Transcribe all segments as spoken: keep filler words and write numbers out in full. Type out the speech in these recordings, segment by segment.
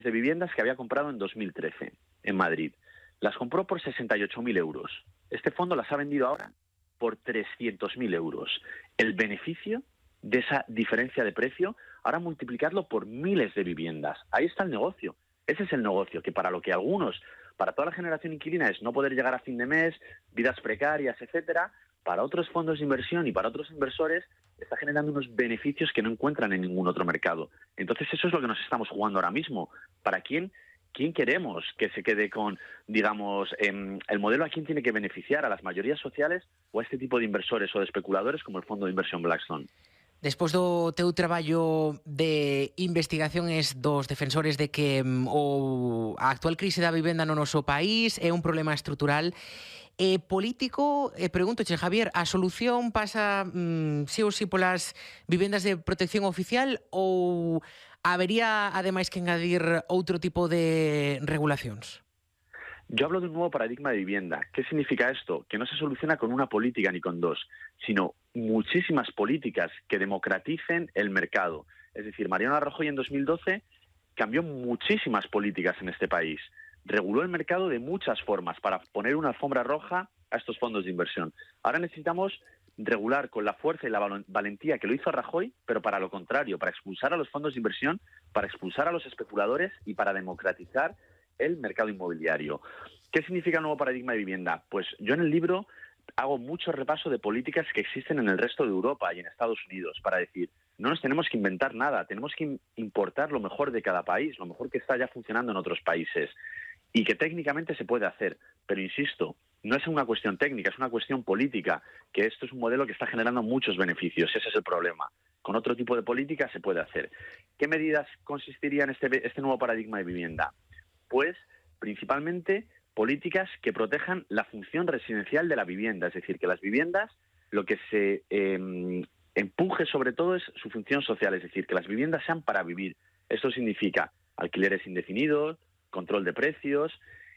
de viviendas que había comprado en dos mil trece en Madrid. Las compró por sesenta y ocho mil euros. Este fondo las ha vendido ahora por trescientos mil euros. El beneficio de esa diferencia de precio, ahora multiplicarlo por miles de viviendas. Ahí está el negocio. Ese es el negocio, que para lo que algunos, para toda la generación inquilina es no poder llegar a fin de mes, vidas precarias, etcétera, para otros fondos de inversión y para otros inversores está generando unos beneficios que no encuentran en ningún otro mercado. Entonces eso es lo que nos estamos jugando ahora mismo. ¿Para quién? ¿Quién queremos que se quede con, digamos, eh, el modelo a quién tiene que beneficiar? ¿A las mayorías sociales o a este tipo de inversores o de especuladores como el fondo de inversión Blackstone? Despois do teu traballo de investigación es dos defensores de que mm, o a actual crise da vivenda no noso país é un problema estrutural e político. E pregúntoche, Javier, a solución pasa mm, sí ou sí polas vivendas de protección oficial ou habería ademais que engadir outro tipo de regulacións? Yo hablo de un nuevo paradigma de vivienda. ¿Qué significa esto? Que no se soluciona con una política ni con dos, sino muchísimas políticas que democraticen el mercado. Es decir, Mariano Rajoy en dos mil doce cambió muchísimas políticas en este país. Reguló el mercado de muchas formas para poner una alfombra roja a estos fondos de inversión. Ahora necesitamos regular con la fuerza y la valentía que lo hizo Rajoy, pero para lo contrario, para expulsar a los fondos de inversión, para expulsar a los especuladores y para democratizar el mercado inmobiliario. ¿Qué significa el nuevo paradigma de vivienda? Pues yo en el libro hago mucho repaso de políticas que existen en el resto de Europa y en Estados Unidos para decir, no nos tenemos que inventar nada, tenemos que importar lo mejor de cada país, lo mejor que está ya funcionando en otros países y que técnicamente se puede hacer. Pero insisto, no es una cuestión técnica, es una cuestión política, que esto es un modelo que está generando muchos beneficios, ese es el problema. Con otro tipo de política se puede hacer. ¿Qué medidas consistirían este, este nuevo paradigma de vivienda? Pues principalmente políticas que protejan la función residencial de la vivienda, es decir, que las viviendas lo que se eh, empuje sobre todo es su función social, es decir, que las viviendas sean para vivir. Esto significa alquileres indefinidos, control de precios,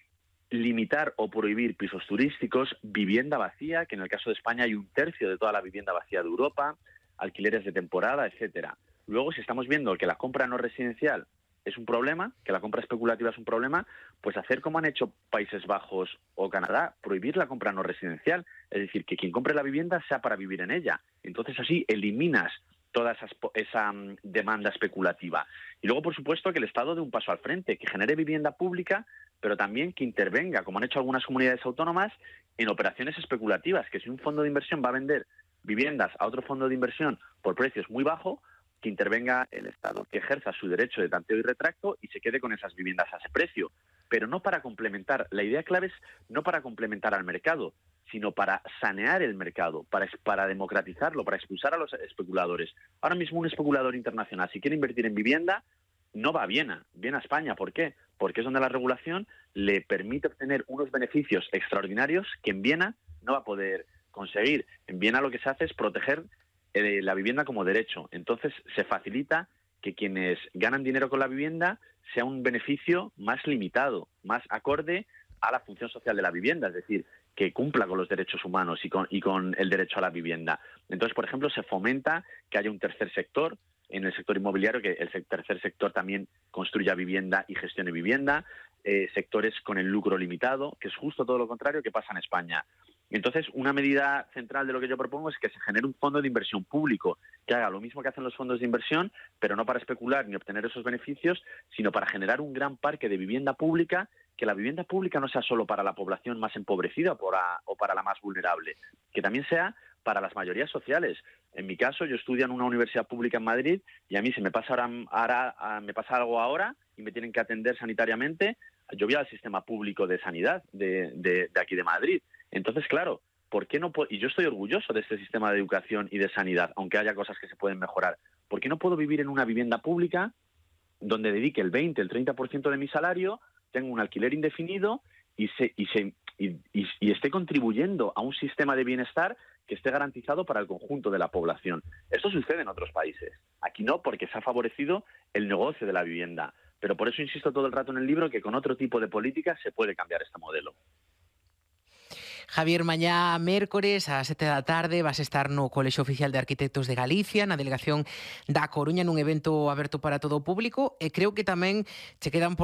limitar o prohibir pisos turísticos, vivienda vacía, que en el caso de España hay un tercio de toda la vivienda vacía de Europa, alquileres de temporada, etcétera. Luego, si estamos viendo que la compra no residencial es un problema, que la compra especulativa es un problema, pues hacer como han hecho Países Bajos o Canadá, prohibir la compra no residencial, es decir, que quien compre la vivienda sea para vivir en ella. Entonces así eliminas toda esa, esa um, demanda especulativa. Y luego, por supuesto, que el Estado dé un paso al frente, que genere vivienda pública, pero también que intervenga, como han hecho algunas comunidades autónomas, en operaciones especulativas, que si un fondo de inversión va a vender viviendas a otro fondo de inversión por precios muy bajos, que intervenga el Estado, que ejerza su derecho de tanteo y retracto y se quede con esas viviendas a ese precio. Pero no para complementar, la idea clave es no para complementar al mercado, sino para sanear el mercado, para, para democratizarlo, para expulsar a los especuladores. Ahora mismo un especulador internacional, si quiere invertir en vivienda, no va a Viena, viene a España. ¿Por qué? Porque es donde la regulación le permite obtener unos beneficios extraordinarios que en Viena no va a poder conseguir. En Viena lo que se hace es proteger eh, la vivienda como derecho. Entonces se facilita que quienes ganan dinero con la vivienda sea un beneficio más limitado, más acorde a la función social de la vivienda, es decir, que cumpla con los derechos humanos y con, y con el derecho a la vivienda. Entonces, por ejemplo, se fomenta que haya un tercer sector en el sector inmobiliario, que el tercer sector también construya vivienda y gestione vivienda, eh, sectores con el lucro limitado, que es justo todo lo contrario que pasa en España. Entonces, una medida central de lo que yo propongo es que se genere un fondo de inversión público que haga lo mismo que hacen los fondos de inversión, pero no para especular ni obtener esos beneficios, sino para generar un gran parque de vivienda pública, que la vivienda pública no sea solo para la población más empobrecida o para, o para la más vulnerable, que también sea para las mayorías sociales. En mi caso, yo estudio en una universidad pública en Madrid y a mí se me pasa, ahora, ahora, me pasa algo ahora y me tienen que atender sanitariamente, yo voy al sistema público de sanidad de, de, de aquí de Madrid. Entonces, claro, ¿por qué no puedo? Y yo estoy orgulloso de este sistema de educación y de sanidad, aunque haya cosas que se pueden mejorar. ¿Por qué no puedo vivir en una vivienda pública donde dedique el veinte, el treinta por ciento de mi salario, tengo un alquiler indefinido y, se, y, se, y, y, y esté contribuyendo a un sistema de bienestar que esté garantizado para el conjunto de la población? Esto sucede en otros países. Aquí no, porque se ha favorecido el negocio de la vivienda. Pero por eso insisto todo el rato en el libro que con otro tipo de políticas se puede cambiar este modelo. Javier, mañá mércores ás sete da tarde vas estar no Colexio Oficial de Arquitectos de Galicia, na delegación da Coruña, nun evento aberto para todo o público, e creo que tamén che quedan por